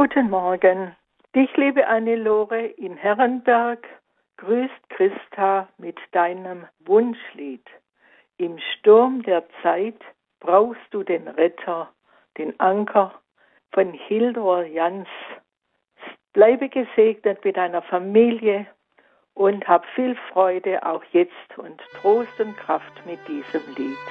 Guten Morgen. Dich, liebe Annelore in Herrenberg, grüßt Christa mit deinem Wunschlied. Im Sturm der Zeit brauchst du den Retter, den Anker von Hildur Jans. Bleibe gesegnet mit deiner Familie und hab viel Freude auch jetzt und Trost und Kraft mit diesem Lied.